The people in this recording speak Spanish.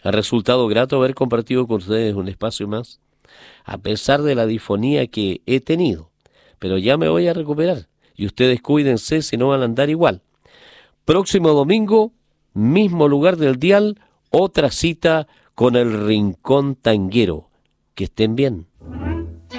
Ha resultado grato haber compartido con ustedes un espacio más, a pesar de la disfonía que he tenido. Pero ya me voy a recuperar y ustedes cuídense si no van a andar igual. Próximo domingo, mismo lugar del dial, otra cita con el Rincón Tanguero. Que estén bien.